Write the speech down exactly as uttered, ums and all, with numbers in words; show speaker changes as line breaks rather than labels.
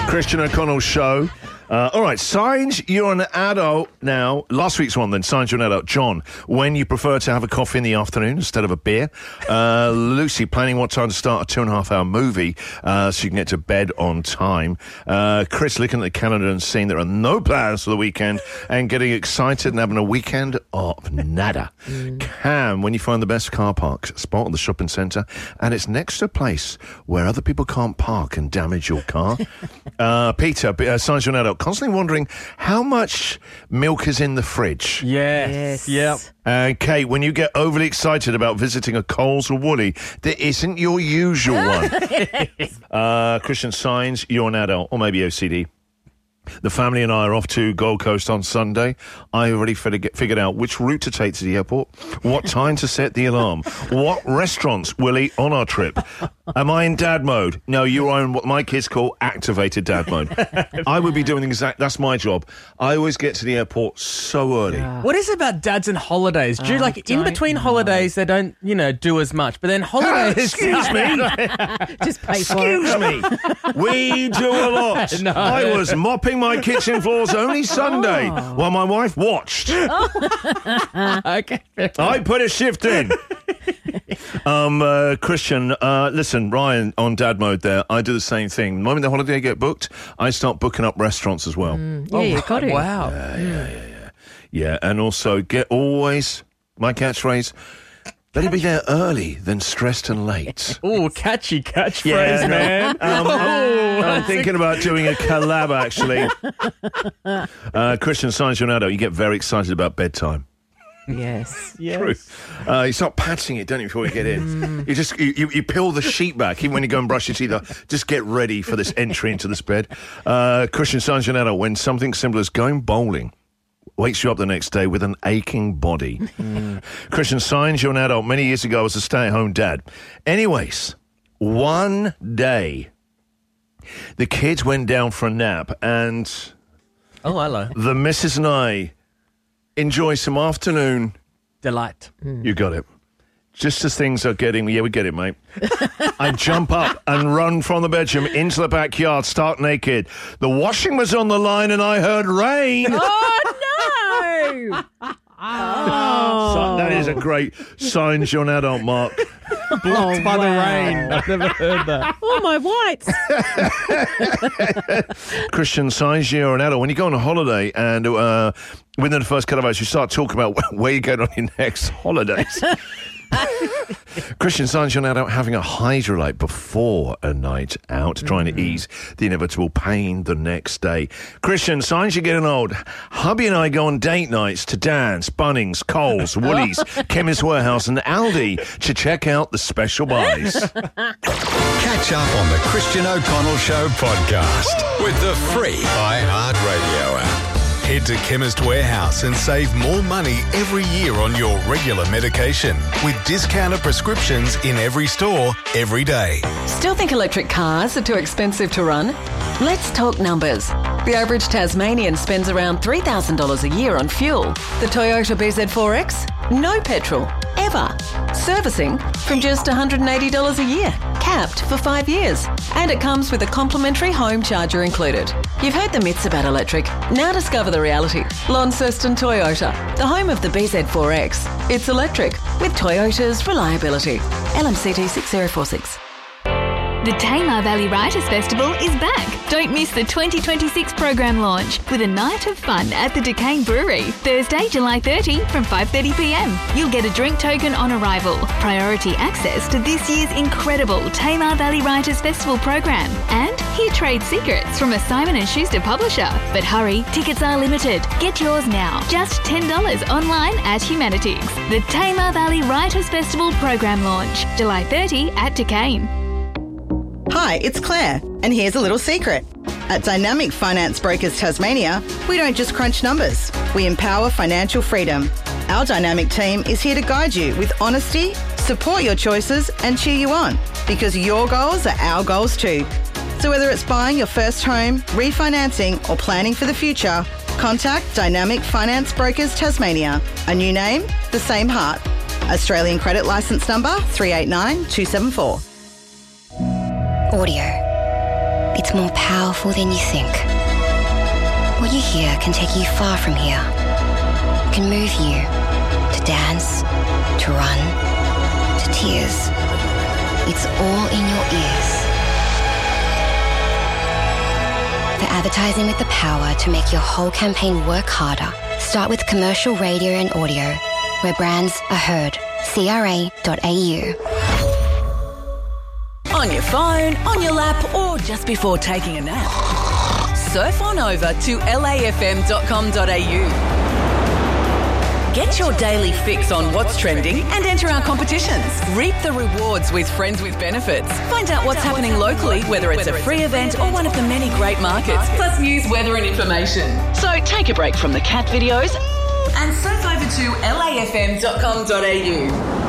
Christian O'Connell Show. Uh, all right, signs you're an adult now. Last week's one, then, signs you're an adult. John, when you prefer to have a coffee in the afternoon instead of a beer. Uh, Lucy, planning what time to start a two and a half hour movie uh, so you can get to bed on time. Uh, Chris, looking at the calendar and seeing there are no plans for the weekend and getting excited and having a weekend of nada. Mm. Cam, when you find the best car park spot at the shopping centre and it's next to a place where other people can't park and damage your car. uh, Peter, uh, signs you're an adult. Constantly wondering how much milk is in the fridge.
Yes.
Yes.
Yep.
And Kate, when you get overly excited about visiting a Coles or Woolly, there isn't your usual one. uh, Christian, signs you're an adult, or maybe O C D. The family and I are off to Gold Coast on Sunday. I already figured out which route to take to the airport, what time to set the alarm, what restaurants we'll eat on our trip. Am I in dad mode? No, you are in what my kids call activated dad mode. I would be doing the exact... That's my job. I always get to the airport so early.
Yeah.
What is it about dads and holidays? Do you,
Oh,
like, in between
know.
holidays, they don't, you know, do as much. But then holidays...
Excuse me.
Just pay for it.
Excuse me. We do a lot.
No.
I was mopping my kitchen floors only Sunday
Oh.
while my wife watched.
Okay.
I put a shift in. um, uh, Christian, uh, listen, Ryan, on dad mode there, I do the same thing. The moment the holiday get booked, I start booking up restaurants as well.
Mm, yeah, you got it.
Wow.
Yeah, yeah, yeah, yeah. Yeah, and also get always, my catchphrase, better be there early than stressed and late.
Oh, catchy catchphrase,
Yeah, no.
man.
Um, I'm, I'm thinking about doing a collab, actually. Uh, Christian, signs you're an adult, you get very excited about bedtime.
Yes.
True. Uh, you start patting it, don't you, before you get in? You just you, you, you peel the sheet back, even when you go and brush your teeth. Just get ready for this entry into this bed. Uh, Christian, signs you're an adult, when something simple as going bowling wakes you up the next day with an aching body. Mm. Christian, signs you're an adult. Many years ago, I was a stay-at-home dad. Anyways, one day, the kids went down for a nap, and
Oh, hello.
the missus and I enjoy some afternoon.
Delight.
You got it. Just as things are getting... Yeah, we get it, mate. I jump up and run from the bedroom into the backyard, stark naked. The washing was on the line and I heard rain.
Oh, no! Oh.
So that is a great signs you're an adult, Mark.
Blocked by the
wow.
rain. I've never heard that.
Oh, my whites.
Christian, signs you're an adult. When you go on a holiday and uh, within the first couple of hours, you start talking about where you're going on your next holidays. Christian, signs you're an adult having a hydrolyte before a night out, trying to ease the inevitable pain the next day. Christian, signs you're getting old. Hubby and I go on date nights to Dan's, Bunnings, Coles, Woolies, Chemist Warehouse and Aldi to check out the special buys.
Catch up on the Christian O'Connell Show podcast with the free iHeartRadio app. Head to Chemist Warehouse and save more money every year on your regular medication with discounted prescriptions in every store, every day.
Still think electric cars are too expensive to run? Let's talk numbers. The average Tasmanian spends around three thousand dollars a year on fuel. The Toyota B Z four X? No petrol, ever. Servicing from just one hundred eighty dollars a year, capped for five years. And it comes with a complimentary home charger included. You've heard the myths about electric. Now discover the reality. Launceston Toyota, the home of the B Z four X. It's electric with Toyota's reliability. L M C T six zero four six.
The Tamar Valley Writers Festival is back. Don't miss the twenty twenty-six program launch with a night of fun at the Duquesne Brewery, Thursday, July thirtieth from five thirty p m. You'll get a drink token on arrival, priority access to this year's incredible Tamar Valley Writers Festival program, and hear trade secrets from a Simon and Schuster publisher. But hurry, tickets are limited. Get yours now. Just ten dollars online at Humanities. The Tamar Valley Writers Festival program launch, July thirtieth at Duquesne.
Hi, it's Claire, and here's a little secret. At Dynamic Finance Brokers Tasmania, we don't just crunch numbers, we empower financial freedom. Our dynamic team is here to guide you with honesty, support your choices and cheer you on, because your goals are our goals too. So whether it's buying your first home, refinancing or planning for the future, contact Dynamic Finance Brokers Tasmania. A new name, the same heart. Australian credit licence number three eight nine two seven four.
Audio. It's more powerful than you think. What you hear can take you far from here. It can move you to dance, to run, to tears. It's all in your ears. For advertising with the power to make your whole campaign work harder, start with commercial radio and audio, where brands are heard. C R A dot A U.
On your phone, on your lap, or just before taking a nap. Surf on over to L A F M dot com dot A U. Get your daily fix on what's trending and enter our competitions. Reap the rewards with Friends with Benefits. Find out what's happening locally, whether it's a free event or one of the many great markets, plus news, weather and information. So take a break from the cat videos and surf over to L A F M dot com dot A U.